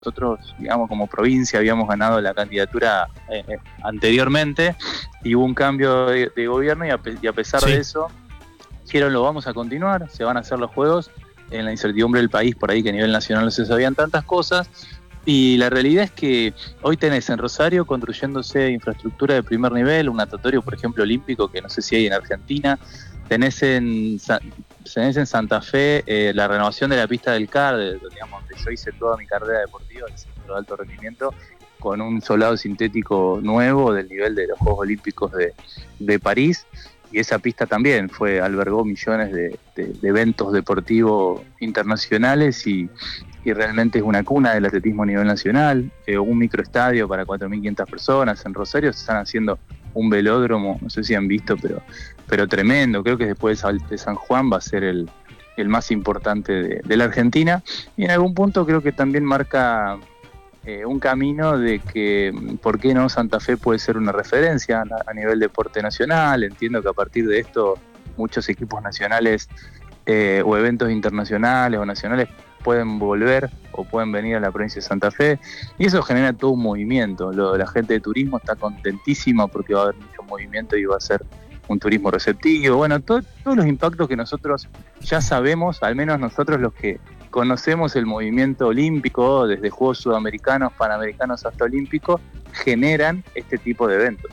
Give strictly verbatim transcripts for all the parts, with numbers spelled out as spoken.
nosotros, digamos, como provincia habíamos ganado la candidatura eh, eh, anteriormente y hubo un cambio de, de gobierno y a, y a pesar sí. de eso, dijeron lo vamos a continuar, se van a hacer los juegos en la incertidumbre del país, por ahí que a nivel nacional no se sabían tantas cosas. Y la realidad es que hoy tenés en Rosario construyéndose infraestructura de primer nivel, un natatorio, por ejemplo, olímpico, que no sé si hay en Argentina. Tenés en, tenés en Santa Fe eh, la renovación de la pista del C A R, de, digamos, donde yo hice toda mi carrera deportiva, el centro de alto rendimiento, con un solado sintético nuevo del nivel de los Juegos Olímpicos de, de París. Y esa pista también fue albergó millones de, de, de eventos deportivos internacionales y, y realmente es una cuna del atletismo a nivel nacional. Eh, un microestadio para cuatro mil quinientas personas. En Rosario se están haciendo un velódromo, no sé si han visto, pero, pero tremendo. Creo que después de San Juan va a ser el, el más importante de, de la Argentina. Y en algún punto creo que también marca eh, un camino de que, ¿por qué no Santa Fe puede ser una referencia a, a nivel deporte nacional? Entiendo que a partir de esto muchos equipos nacionales eh, o eventos internacionales o nacionales pueden volver o pueden venir a la provincia de Santa Fe y eso genera todo un movimiento. Lo, la gente de turismo está contentísima porque va a haber mucho movimiento y va a ser un turismo receptivo. Bueno, todo, todos los impactos que nosotros ya sabemos, al menos nosotros los que conocemos el movimiento olímpico, desde Juegos Sudamericanos, Panamericanos hasta Olímpicos, generan este tipo de eventos.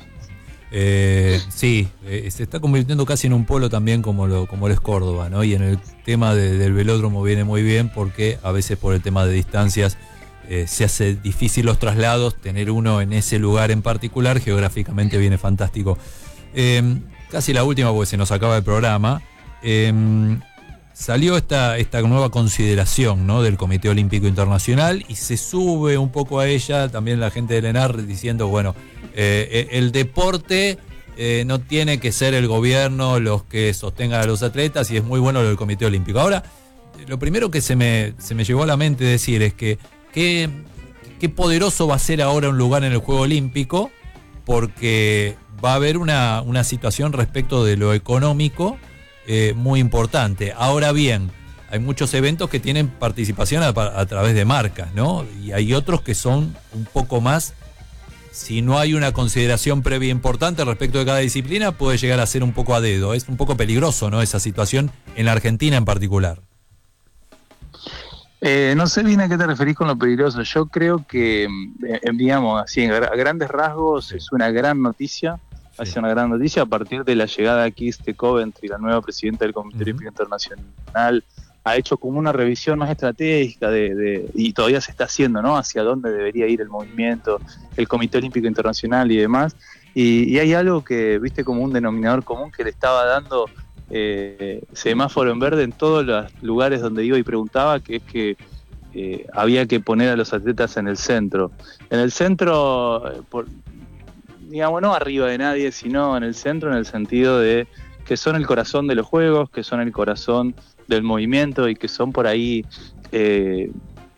Eh, sí, eh, se está convirtiendo casi en un polo también como lo, como lo es Córdoba, ¿no? Y en el tema de, del velódromo viene muy bien porque a veces por el tema de distancias eh, se hace difícil los traslados, tener uno en ese lugar en particular geográficamente viene fantástico. Eh, casi la última porque se nos acaba el programa. Eh, salió esta, esta nueva consideración, ¿no? Del Comité Olímpico Internacional y se sube un poco a ella también la gente del ENAR diciendo, bueno, eh, el deporte eh, no tiene que ser el gobierno los que sostengan a los atletas y es muy bueno lo del Comité Olímpico. Ahora, lo primero que se me, se me llegó a la mente decir es que qué, qué poderoso va a ser ahora un lugar en el Juego Olímpico porque va a haber una, una situación respecto de lo económico Eh, muy importante. Ahora bien, hay muchos eventos que tienen participación a, a través de marcas, ¿no? Y hay otros que son un poco más, si no hay una consideración previa importante respecto de cada disciplina, puede llegar a ser un poco a dedo. Es un poco peligroso, ¿no? Esa situación en la Argentina en particular. Eh, no sé bien a qué te referís con lo peligroso. Yo creo que, eh, digamos, así, en gra- grandes rasgos sí. Es una gran noticia. Ha sido una gran noticia a partir de la llegada aquí de Coventry, la nueva presidenta del Comité Olímpico uh-huh. Internacional, ha hecho como una revisión más estratégica de, de y todavía se está haciendo, ¿no? Hacia dónde debería ir el movimiento, el Comité Olímpico Internacional y demás. Y, y hay algo que, viste, como un denominador común que le estaba dando eh, semáforo en verde en todos los lugares donde iba y preguntaba, que es que eh, había que poner a los atletas en el centro. En el centro, por digamos, no arriba de nadie, sino en el centro, en el sentido de que son el corazón de los juegos, que son el corazón del movimiento y que son por ahí eh,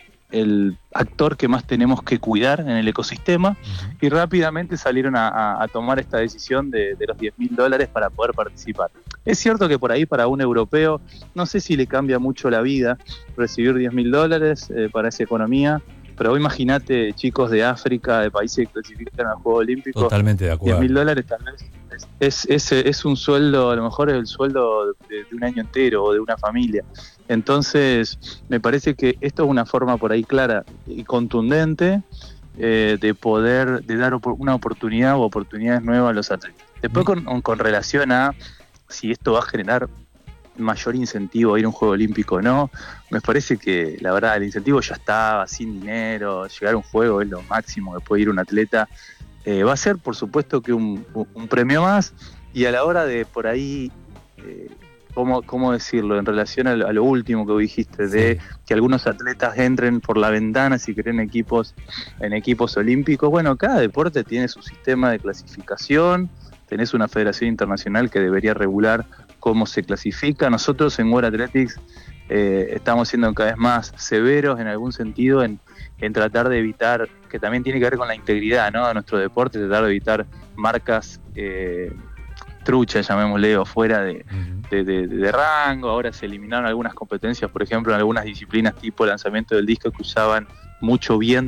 el actor que más tenemos que cuidar en el ecosistema. Y rápidamente salieron a, a, a tomar esta decisión de, de los diez mil dólares para poder participar. Es cierto que por ahí para un europeo, no sé si le cambia mucho la vida recibir diez mil dólares eh, para esa economía. Pero imagínate chicos de África, de países que clasifican al Juego Olímpico. Totalmente de acuerdo. diez mil dólares tal vez es, es, es, es un sueldo, a lo mejor es el sueldo de, de un año entero o de una familia. Entonces, me parece que esto es una forma por ahí clara y contundente eh, de poder, de dar una oportunidad o oportunidades nuevas a los atletas. Después, con, con relación a si esto va a generar mayor incentivo a ir a un Juego Olímpico o no, me parece que la verdad el incentivo ya estaba, sin dinero, llegar a un juego es lo máximo que puede ir un atleta. Eh, va a ser por supuesto que un, un premio más y a la hora de por ahí, eh, ¿cómo, cómo decirlo? En relación a lo, a lo último que dijiste, de sí. que algunos atletas entren por la ventana si quieren equipos, en equipos olímpicos. Bueno, cada deporte tiene su sistema de clasificación, tenés una federación internacional que debería regular cómo se clasifica. Nosotros en World Athletics eh, estamos siendo cada vez más severos en algún sentido en, en tratar de evitar, que también tiene que ver con la integridad, ¿no? de nuestro deporte, tratar de evitar marcas eh, truchas, llamémosle, o fuera de, de, de, de rango. Ahora se eliminaron algunas competencias, por ejemplo, en algunas disciplinas tipo lanzamiento del disco que usaban mucho viento